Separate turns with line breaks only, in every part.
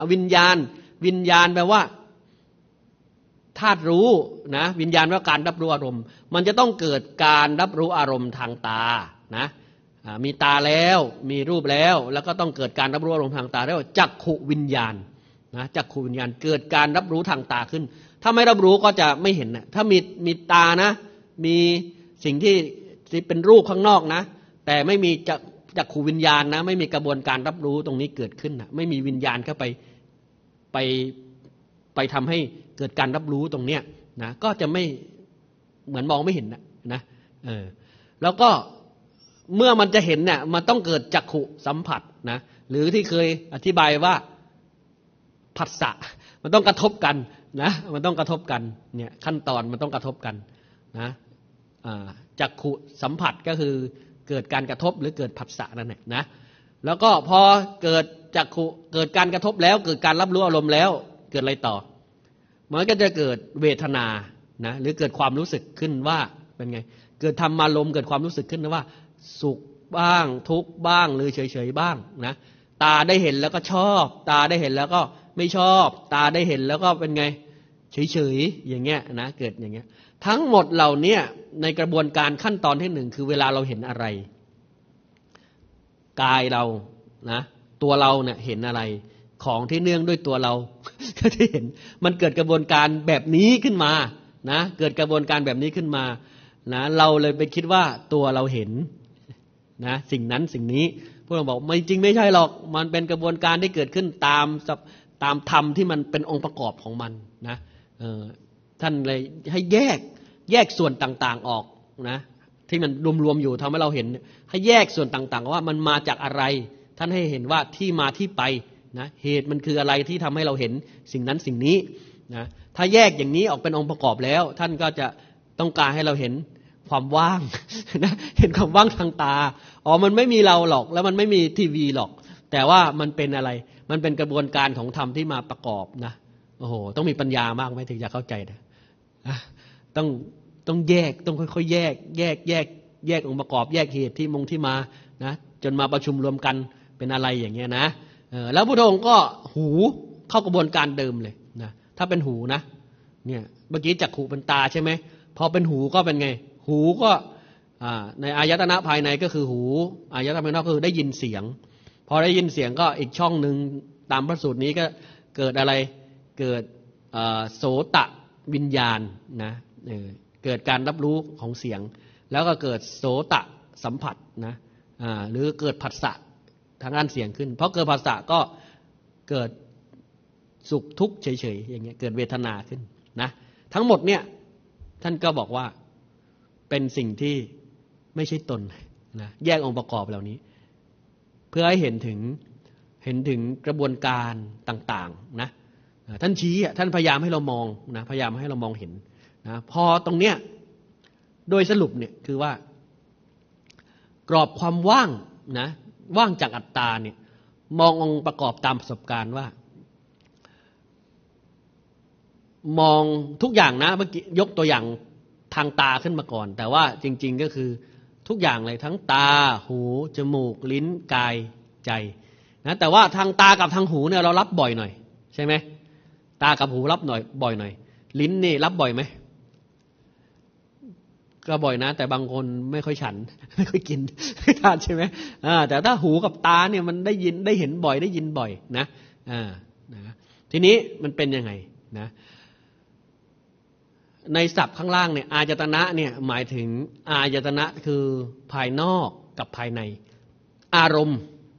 วิญญาณแปลว่าธาตุรู้นะวิญญาณว่าการรับรู้อารมณ์มันจะต้องเกิดการรับรู้อารมณ์ทางตานะมีตาแล้วมีรูปแล้วก็ต้องเกิดการรับรู้อารมณ์ทางตาแล้วจักขุวิญญาณนะจักขุวิญญาณเกิดการรับรู้ทางตาขึ้นถ้าไม่รับรู้ก็จะไม่เห็นนะถ้ามีตานะมีสิ่งที่เป็นรูปข้างนอกนะแต่ไม่มีจักขุวิญญาณนะไม่มีกระบวนการรับรู้ตรงนี้เกิดขึ้นนะไม่มีวิญญาณเข้าไปทำให้เกิดการรับรู้ตรงเนี้ยนะก็จะไม่เหมือนมองไม่เห็นนะแล้วก็เมื่อมันจะเห็นเนี่ยมันต้องเกิดจักขุสัมผัสนะหรือที่เคยอธิบายว่าผัสสะมันต้องกระทบกันนะมันต้องกระทบกันเนี่ยขั้นตอนมันต้องกระทบกันนะจักขุสัมผัสก็คือเกิดการกระทบหรือเกิดผัสสะนั่นแหละนะแล้วก็พอเกิดจักขุเกิดการกระทบแล้วเกิดการรับรู้อารมณ์แล้วเกิดอะไรต่อมันก็จะเกิดเวทนานะหรือเกิดความรู้สึกขึ้นว่าเป็นไงเกิดธรรมารมณ์เกิดความรู้สึกขึ้นนะว่าสุขบ้างทุกข์บ้างหรือเฉยๆบ้างนะตาได้เห็นแล้วก็ชอบตาได้เห็นแล้วก็ไม่ชอบตาได้เห็นแล้วก็เป็นไงเฉยๆอย่างเงี้ยนะเกิดอย่างเงี้ยทั้งหมดเหล่านี้ในกระบวนการขั้นตอนที่หนึ่งคือเวลาเราเห็นอะไรกายเรานะตัวเราเนี่ยเห็นอะไรของที่เนื่องด้วยตัวเราก็ที่เห็นมันเกิดกระบวนการแบบนี้ขึ้นมานะเกิดกระบวนการแบบนี้ขึ้นมานะเราเลยไปคิดว่าตัวเราเห็นนะสิ่งนั้นสิ่งนี้พวกเราบอกไม่จริงไม่ใช่หรอกมันเป็นกระบวนการที่เกิดขึ้นตามธรรมที่มันเป็นองค์ประกอบของมันนะท่านเลยให้แยกส่วนต่างๆออกนะที่มันรวมๆอยู่ทำให้เราเห็นให้แยกส่วนต่างๆว่ามันมาจากอะไรท่านให้เห็นว่าที่มาที่ไปนะเหตุมันคืออะไรที่ทำให้เราเห็นสิ่งนั้นสิ่งนี้นะถ้าแยกอย่างนี้ออกเป็นองค์ประกอบแล้วท่านก็จะต้องการให้เราเห็นความว่างนะเห็นความว่างทางตามันไม่มีเราหรอกแล้วมันไม่มีทีวีหรอกแต่ว่ามันเป็นอะไรมันเป็นกระบวนการของธรรมที่มาประกอบนะโอ้โหต้องมีปัญญามากไหมถึงจะเข้าใจนะต้องแยกต้องค่อยๆแยกองค์ประกอบแยกเหตุที่มานะจนมาประชุมรวมกันเป็นอะไรอย่างเงี้ยนะแล้วพระพุทธองค์ก็หูเข้ากระบวนการเดิมเลยนะถ้าเป็นหูนะเนี่ยเมื่อกี้จักขุเป็นตาใช่ไหมพอเป็นหูก็เป็นไงหูก็ในอายตนะภายในก็คือหูอายตนะภายนอกก็คือได้ยินเสียงพอได้ยินเสียงก็อีกช่องหนึ่งตามพระสูตรนี้ก็เกิดอะไรเกิดโสตวิญญาณนะเกิดการรับรู้ของเสียงแล้วก็เกิดโสตสัมผัสนะหรือเกิดผัสสะทางด้านเสียงขึ้นเพราะเกิดผัสสะก็เกิดสุขทุกข์เฉยๆอย่างเงี้ยเกิดเวทนาขึ้นนะทั้งหมดเนี่ยท่านก็บอกว่าเป็นสิ่งที่ไม่ใช่ตนนะแยกองค์ประกอบเหล่านี้เพื่อให้เห็นถึงกระบวนการต่างๆนะท่านชี้ท่านพยายามให้เรามองนะพยายามให้เรามองเห็นนะพอตรงเนี้ยโดยสรุปเนี่ยคือว่ากรอบความว่างนะว่างจากอัตตาเนี่ยมององค์ประกอบตามประสบการณ์ว่ามองทุกอย่างนะเมื่อกี้ยกตัวอย่างทางตาขึ้นมาก่อนแต่ว่าจริงๆก็คือทุกอย่างเลยทั้งตาหูจมูกลิ้นกายใจนะแต่ว่าทางตากับทางหูเนี่ยเรารับบ่อยหน่อยใช่ไหมตากับหูรับหน่อยบ่อยหน่อยลิ้นนี่รับบ่อยไหมก็บ่อยนะแต่บางคนไม่ค่อยฉันไม่ค่อยกินไม่ทานใช่ไหมแต่ถ้าหูกับตาเนี่ยมันได้ยินได้เห็นบ่อยได้ยินบ่อยนะทีนี้มันเป็นยังไงนะในศัพท์ข้างล่างเนี่ยอายตนะเนี่ยหมายถึงอายตนะคือภายนอกกับภายในอารมณ์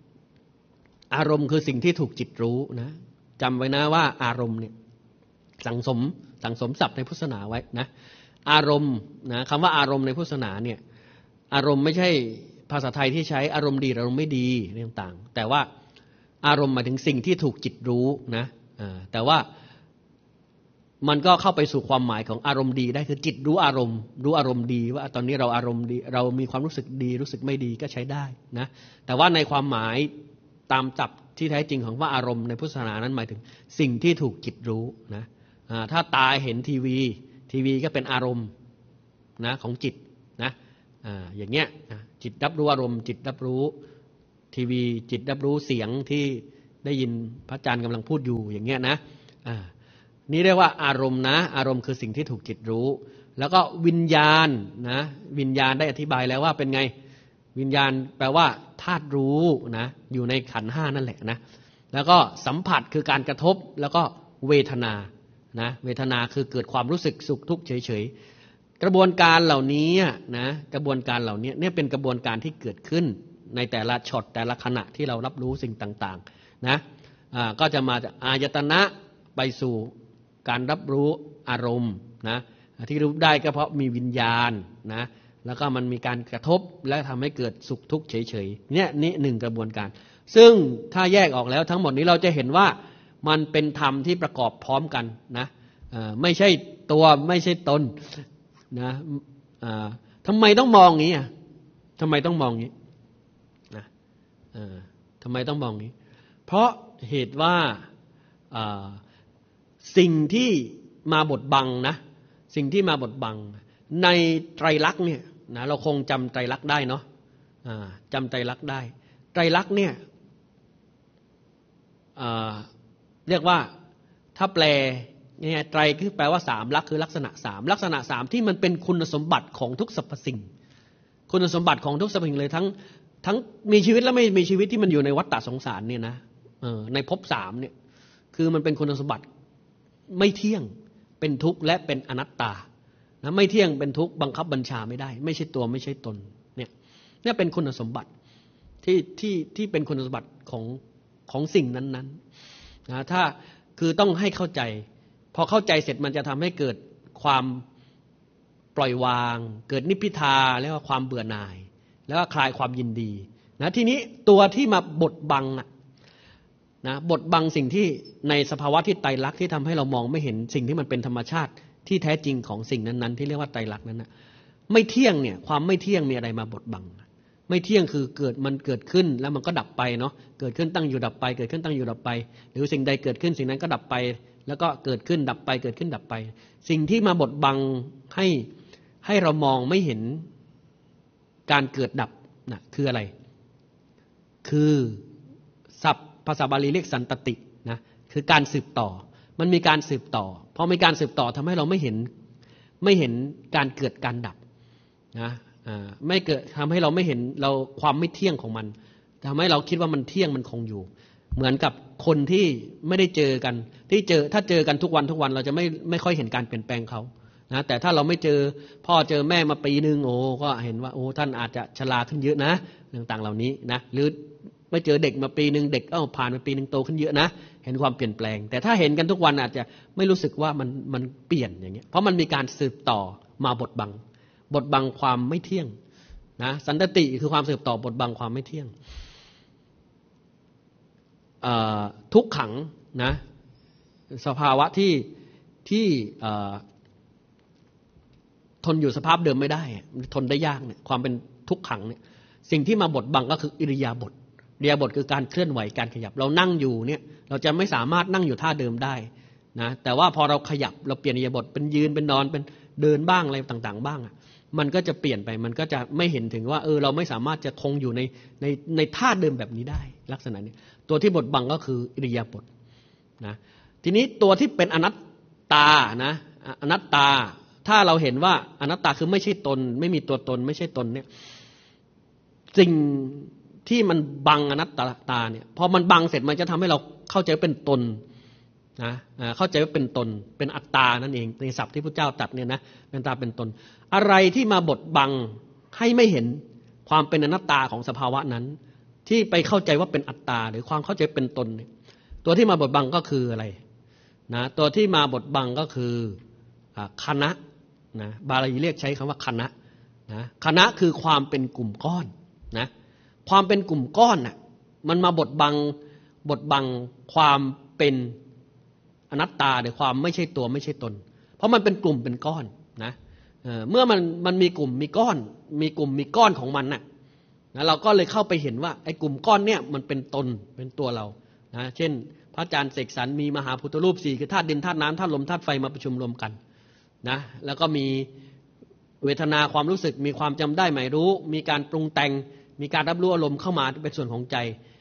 คือสิ่งที่ถูกจิตรู้นะจำไว้นะว่าอารมณ์เนี่ยสังสมศัพท์ในพุทธศาสนาไว้นะอารมณ์นะคำว่าอารมณ์ในพุทธศาสนาเนี่ยอารมณ์ไม่ใช่ภาษาไทยที่ใช้อารมณ์ดีอารมณ์ไม่ดีต่างๆแต่ว่าอารมณ์หมายถึงสิ่งที่ถูกจิตรู้นะแต่ว่ามันก็เข้าไปสู่ความหมายของอารมณ์ดีได้คือจิตรู้อารมณ์ดีว่าตอนนี้เราอารมณ์ดีเรามีความรู้สึกดีรู้สึกไม่ดีก็ใช้ได้นะแต่ว่าในความหมายตามศัพท์ที่แท้จริงของว่าอารมณ์ในพุทธศาสนานั้นหมายถึงสิ่งที่ถูกจิตรู้นะถ้าตาเห็นทีวีก็เป็นอารมณ์นะของจิตนะอย่างเงี้ยจิตรับรู้อารมณ์จิตรับรู้ทีวีจิตรับรู้เสียงได้ยินพระอาจารย์กำลังพูดอยู่อย่างเงี้ยนะนี่เรียกว่าอารมณ์นะอารมณ์คือสิ่งที่ถูกจิตรู้แล้วก็วิญญาณนะวิญญาณได้อธิบายแล้วว่าเป็นไงวิญญาณแปลว่าธาตุรู้นะอยู่ในขันธ์ห้านั่นแหละนะแล้วก็สัมผัสคือการกระทบแล้วก็เวทนานะเวทนาคือเกิดความรู้สึกสุขทุกข์เฉยๆกระบวนการเหล่านี้นะกระบวนการเหล่านี้เนี่ยเป็นกระบวนการที่เกิดขึ้นในแต่ละช็อตแต่ละขณะที่เรารับรู้สิ่งต่างๆนะก็จะมาจากอายตนะไปสู่การรับรู้อารมณ์นะที่รู้ได้ก็เพราะมีวิญญาณนะแล้วก็มันมีการกระทบและทำให้เกิดสุขทุกข์เฉยๆเนี่ยนี่หนึ่งกระบวนการซึ่งถ้าแยกออกแล้วทั้งหมดนี้เราจะเห็นว่ามันเป็นธรรมที่ประกอบพร้อมกันนะไม่ใช่ตัวไม่ใช่ตนนะทำไมต้องมองงี้ทำไมต้องมองงี้นะทำไมต้องมองงี้เพราะเหตุว่าสิ่งที่มาบดบังนะสิ่งที่มาบดบังในไตรลักษณ์เนี่ยนะเราคงจำไตรลักษณ์ได้เนาะจำไตรลักษณ์ได้ไตรลักษณ์เนี่ยเรียกว่าถ้าแปลเนี่ยไตรคือแปลว่าสามลักษณ์คือลักษณะสามลักษณะสามที่มันเป็นคุณสมบัติของทุกสรรพสิ่งคุณสมบัติของทุกสรรพสิ่งเลยทั้งมีชีวิตและไม่มีชีวิตที่มันอยู่ในวัฏฏะสงสารเนี่ยนะในภพสามเนี่ยคือมันเป็นคุณสมบัติไม่เที่ยงเป็นทุกข์และเป็นอนัตตานะไม่เที่ยงเป็นทุกข์บังคับบัญชาไม่ได้ไม่ใช่ตัวไม่ใช่ตนเนี่ยเป็นคุณสมบัติที่เป็นคุณสมบัติของสิ่งนั้นๆนะถ้าคือต้องให้เข้าใจพอเข้าใจเสร็จมันจะทำให้เกิดความปล่อยวางเกิดนิพพิทาเรียกว่าความเบื่อหน่ายแล้วก็คลายความยินดีนะทีนี้ตัวที่มาบดบังนะบดบังสิ่งที่ในสภาวะที่ไตรลักษณ์ที่ทำให้เรามองไม่เห็นสิ่งที่มันเป็นธรรมชาติที่แท้จริงของสิ่งนั้นๆที่เรียกว่าไตรลักษณ์นั้นนะไม่เที่ยงเนี่ยความไม่เที่ยงมีอะไรมาบดบังไม่เที่ยงคือมันเกิดขึ้นแล้วมันก็ดับไปเนาะเกิดขึ้นตั้งอยู่ดับไปเกิดขึ้นตั้งอยู่ดับไปหรือสิ่งใดเกิดขึ้นสิ่งนั้นก็ดับไปแล้วก็เกิดขึ้นดับไปเกิดขึ้นดับไปสิ่งที่มาบดบังให้เรามองไม่เห็นการเกิดดับนะคืออะไรคือศัพท์ภาษาบาลีเรียกสันตตินะคือการสืบต่อมันมีการสืบต่อพอมีการสืบต่อทำให้เราไม่เห็นการเกิดการดับนะไม่เกิดทำให้เราไม่เห็นเราความไม่เที่ยงของมันทำให้เราคิดว่ามันเที่ยงมันคงอยู่เหมือนกับคนที่ไม่ได้เจอกันถ้าเจอกันทุกวันเราจะไม่ค่อยเห็นการเปลี่ยนแปลงเขานะแต่ถ้าเราไม่เจอพ่อเจอแม่มาปีนึงก็เห็นว่าท่านอาจจะชราขึ้นเยอะนะต่างๆเหล่านี้นะหรือไม่เจอเด็กมาปีนึงเด็กผ่านมาปีนึงโตขึ้นเยอะนะเห็นความเปลี่ยนแปลงแต่ถ้าเห็นกันทุกวันอาจจะไม่รู้สึกว่ามันเปลี่ยนอย่างเงี้ยเพราะมันมีการสืบต่อมาบดบังความไม่เที่ยงนะสันตติคือความสืบต่อบดบังความไม่เที่ยงทุกขังนะสภาวะที่ทนอยู่สภาพเดิมไม่ได้ทนได้ยากเนี่ยความเป็นทุกขังเนี่ยสิ่งที่มาบดบังก็คืออิริยาบถคือการเคลื่อนไหวการขยับเรานั่งอยู่เนี่ยเราจะไม่สามารถนั่งอยู่ท่าเดิมได้นะแต่ว่าพอเราขยับเราเปลี่ยนอิริยาบถเป็นยืนเป็นนอนเป็นเดินบ้างอะไรต่างๆบ้างมันก็จะเปลี่ยนไปมันก็จะไม่เห็นถึงว่าเราไม่สามารถจะคงอยู่ในท่าเดิมแบบนี้ได้ลักษณะนี้ตัวที่บดบังก็คืออิริยาบถนะทีนี้ตัวที่เป็นอนัตตานะอนัตตาถ้าเราเห็นว่าอนัตตาคือไม่ใช่ตนไม่มีตัวตนไม่ใช่ตนเนี่ยสิ่งที่มันบังอนัตตาเนี่ยพอมันบังเสร็จมันจะทำให้เราเข้าใจเป็นตนนะเข้าใจว่าเป็นตนเป็นอัตตานั่นเองในศัพท์ที่พระเจ้าตรัสเนี่ยนะเป็นตาเป็นตนอะไรที่มาบดบังให้ไม่เห็นความเป็นอนัตตาของสภาวะนั้นที่ไปเข้าใจว่าเป็นอัตตาหรือความเข้าใจเป็นตนตัวที่มาบดบังก็คืออะไรนะตัวที่มาบดบังก็คือคณะนะบาลีเรียกใช้คำว่าคณะนะคณะคือความเป็นกลุ่มก้อนนะความเป็นกลุ่มก้อนน่ะมันมาบดบังความเป็นอนัตตาหรือความไม่ใช่ตัวไม่ใช่ตนเพราะมันเป็นกลุ่มเป็นก้อนนะเมื่อมันมีกลุ่มมีก้อนมีกลุ่มมีก้อนของมันน่ะนะเราก็เลยเข้าไปเห็นว่าไอ้กลุ่มก้อนเนี่ยมันเป็นตนเป็นตัวเรานะเช่นพระอาจารย์เสกสรรมีมหาพุทธรูป4คือธาตุดินธาตุน้ำธาตุลมธาตุไฟมาประชุมรวมกันนะแล้วก็มีเวทนาความรู้สึกมีความจำได้หมายรู้มีการปรุงแต่งมีการรับรู้อารมณ์เข้ามาเป็นส่วนของใจ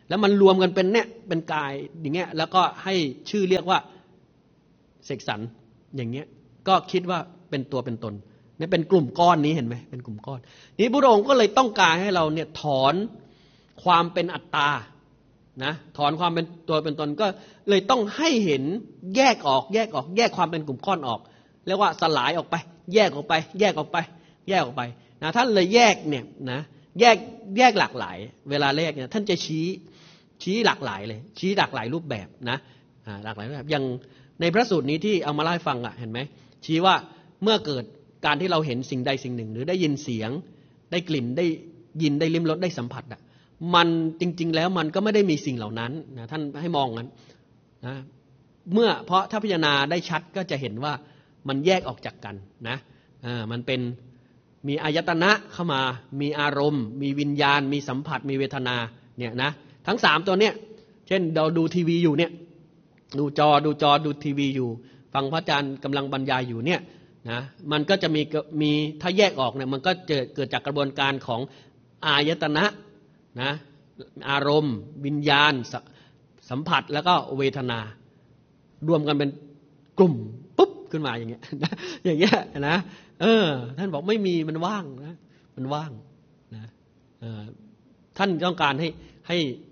แล้วมันรวมกันเป็นเนี่ยเป็นกายอย่างเงี้ยแล้วก็ให้ชื่อเรียกว่าเสกสรรอย่างเงี้ยก็คิดว่าเป็นตัวเป็นตนนี่เป็นกลุ่มก้อนนี้เห็นไหมเป็นกลุ่มก้อนนี้พระองค์ก็เลยต้องการให้เราเนี่ยถอนความเป็นอัตตานะถอนความเป็นตัวเป็นตนก็เลยต้องให้เห็นแยกออกแยกความเป็นกลุ่มก้อนออกเรียกว่าสลายออกไปแยกออกไปนะท่านเลยแยกเนี่ยนะแยกหลากหลายเวลาแยกเนี่ยท่านจะชี้หลากหลายเลยชี้หลากหลายรูปแบบนะหลากหลายรูปแบบอย่างในพระสูตรนี้ที่เอามาเล่าให้ฟังเห็นไหมชี้ว่าเมื่อเกิดการที่เราเห็นสิ่งใดสิ่งหนึ่งหรือได้ยินเสียงได้กลิ่นได้ยินได้ลิ้มรสได้สัมผัสมันจริงๆแล้วมันก็ไม่ได้มีสิ่งเหล่านั้นนะท่านให้มองงั้นนะเพราะถ้าพิจารณาได้ชัดก็จะเห็นว่ามันแยกออกจากกันนะมันเป็นมีอายตนะเข้ามามีอารมณ์มีวิญญาณมีสัมผัสมีเวทนาเนี่ยนะทั้ง3ตัวเนี้ยเช่นเราดูทีวีอยู่เนี่ยดูจอดูทีวีอยู่ฟังพระอาจารย์กำลังบรรยายอยู่เนี่ยนะมันก็จะมีถ้าแยกออกเนี่ยมันก็เกิดจากกระบวนการของอายตนะนะอารมณ์วิญญาณสัมผัสแล้วก็เวทนารวมกันเป็นกลุ่มปุ๊บขึ้นมาอย่างเงี้ยนะอย่างเงี้ยนะท่านบอกไม่มีมันว่างนะมันว่างนะท่านต้องการให้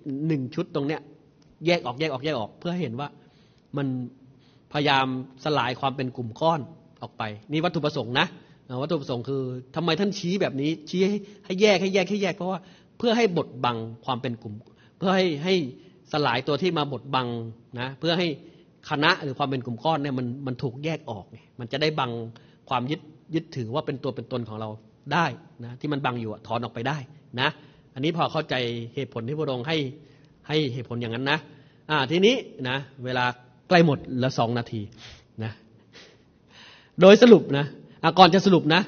1ชุดตรงเนี้ยแยกออกเพื่อให้เห็นว่ามันพยายามสลายความเป็นกลุ่มก้อนออกไปนี่วัตถุประสงค์นะวัตถุประสงค์คือทำไมท่านชี้แบบนี้ชี้ให้แยกเพราะว่าเพื่อให้บดบังความเป็นกลุ่มเพื่อให้สลายตัวที่มาบดบังนะเพื่อให้คณะหรือความเป็นกลุ่มก้อนเนี่ยมันถูกแยกออกมันจะได้บังความยึดถือว่าเป็นตัวเป็นตนของเราได้นะที่มันบังอยู่ถอนออกไปได้นะอันนี้พอเข้าใจเหตุผลที่พระองค์ให้เหตุผลอย่างนั้นนะทีนี้นะเวลาใกล้หมดละ2 นาทีนะโดยสรุปนะก่อนจะสรุปนะ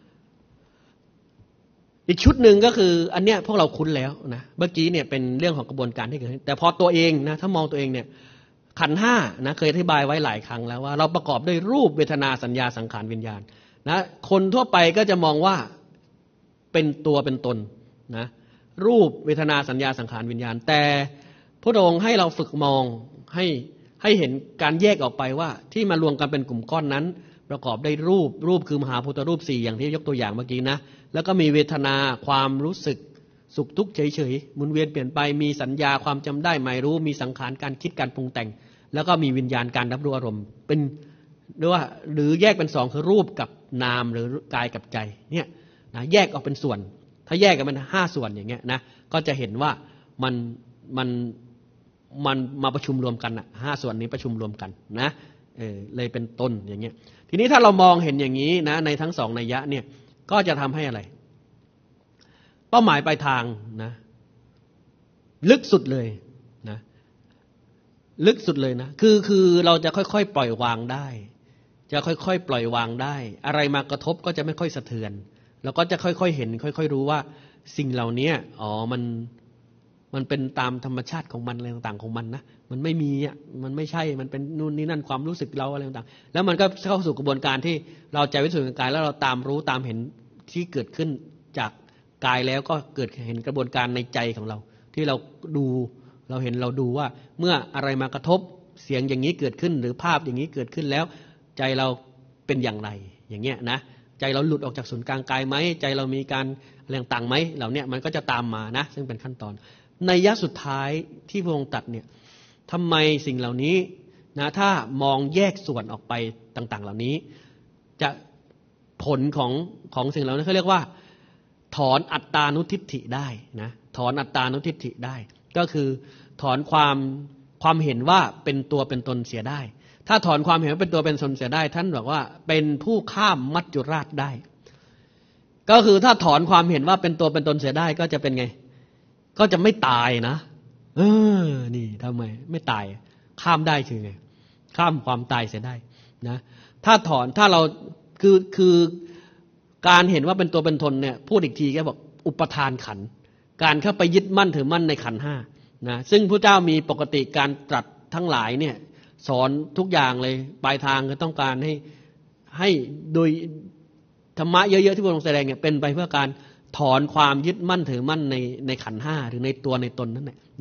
อีกชุดหนึ่งก็คืออันเนี้ยพวกเราคุ้นแล้วนะเมื่อกี้เนี่ยเป็นเรื่องของกระบวนการที่เกิดขึ้นแต่พอตัวเองนะถ้ามองตัวเองเนี่ยขันธ์5นะเคยอธิบายไว้หลายครั้งแล้วว่าเราประกอบด้วยรูปเวทนาสัญญาสังขารวิญญาณนะคนทั่วไปก็จะมองว่าเป็นตัวเป็นตนนะรูปเวทนาสัญญาสังขารวิญญาณแต่พระองค์ให้เราฝึกมองให้เห็นการแยกออกไปว่าที่มารวมกันเป็นกลุ่มก้อนนั้นประกอบได้รูปคือมหาพุทธรูป4อย่างที่ยกตัวอย่างเมื่อกี้นะแล้วก็มีเวทนาความรู้สึกสุขทุกข์เฉยๆหมุนเวียนเปลี่ยนไปมีสัญญาความจำได้หมายรู้มีสังขารการคิดการปรุงแต่งแล้วก็มีวิญญาณการรับรู้อารมณ์เป็นหรือแยกเป็น2คือรูปกับนามหรือกายกับใจเนี่ยนะแยกออกเป็นส่วนถ้าแยกกันเป็น5ส่วนอย่างเงี้ยนะก็จะเห็นว่ามันมาประชุมรวมกัน5ส่วนนี้ประชุมรวมกันนะเลยเป็นต้นอย่างเงี้ยทีนี้ถ้าเรามองเห็นอย่างนี้นะในทั้ง2นัยยะเนี่ยก็จะทำให้อะไรเป้าหมายปลายทางนะลึกสุดเลยนะลึกสุดเลยนะคือเราจะค่อยๆปล่อยวางได้จะค่อยๆปล่อยวางได้อะไรมากระทบก็จะไม่ค่อยสะเทือนเราก็จะค่อยๆเห็นค่อยๆรู้ว่าสิ่งเหล่านี้มันเป็นตามธรรมชาติของมันอะไรต่างๆของมันนะมันไม่มีมันไม่ใช่มันเป็นนู่นนี่นั่นความรู้สึกเราอะไรต่างๆแล้วมันก็เข้าสู่กระบวนการที่เราใจวิสุทธิกายแล้วเราตามรู้ตามเห็นที่เกิดขึ้นจากกายแล้วก็เกิดเห็นกระบวนการในใจของเราที่เราดูเราเห็นเราดูว่าเมื่ออะไรมากระทบเสียงอย่างนี้เกิดขึ้นหรือภาพอย่างนี้เกิดขึ้นแล้วใจเราเป็นอย่างไรอย่างเงี้ยนะใจเราหลุดออกจากศูนย์กลางกายไหมใจเรามีการอะไรต่างๆไหมเหล่านี้มันก็จะตามมานะซึ่งเป็นขั้นตอนในยะสุดท้ายที่พระองค์ตรัสเนี่ยทำไมสิ่งเหล่านี้นะถ้ามองแยกส่วนออกไปต่างๆเหล่านี้จะผลของสิ่งเหล่านั้นเขาเรียกว่าถอนอัตตานุทิฏฐิได้นะถอนอัตตานุทิฏฐิได้ก็คือถอนความเห็นว่าเป็นตัวเป็นตนเสียได้ถ้าถอนความเห็นว่าเป็นตัวเป็นตนเสียได้ท่านบอกว่าเป็นผู้ข้ามมัจจุราชได้ก็คือถ้าถอนความเห็นว่าเป็นตัวเป็นตนเสียได้ก็จะเป็นไงก็จะไม่ตายนะนี่ทำไมไม่ตายข้ามได้คือไงข้ามความตายเสียได้นะถ้าเราคือการเห็นว่าเป็นตัวเป็นตนเนี่ยพูดอีกทีก็บอกอุปทานขันธ์การเข้าไปยึดมั่นถือมั่นในขันธ์5นะซึ่งพระเจ้ามีปกติการตรัสทั้งหลายเนี่ยสอนทุกอย่างเลยปลายทางก็ต้องการให้โดยธรรมะเยอะๆที่พระองค์แสดงเนี่ยเป็นไปเพื่อการถอนความยึดมั่นถือมั่นในขันธ์5หรือในตัวในตนนั่นแหละนะที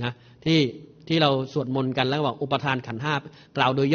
ที่เราสวดมนต์กันแล้วบอกอุปทานขันธ์ห้ากล่าวโดย